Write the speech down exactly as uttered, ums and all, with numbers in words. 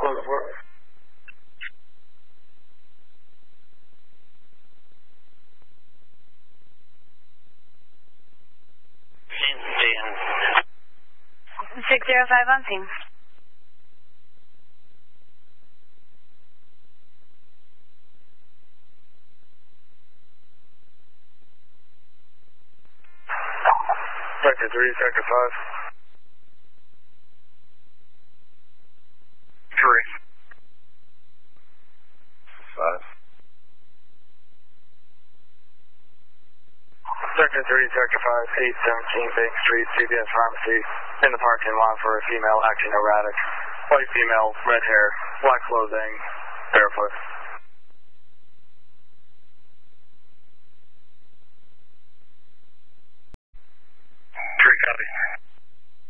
Close the door. six zero five on scene. Sector three, sector five. Three. Five. Sector three, sector five, eight seventeen Bank Street, C V S Pharmacy, in the parking lot for a female acting erratic. White female, red hair, black clothing, barefoot.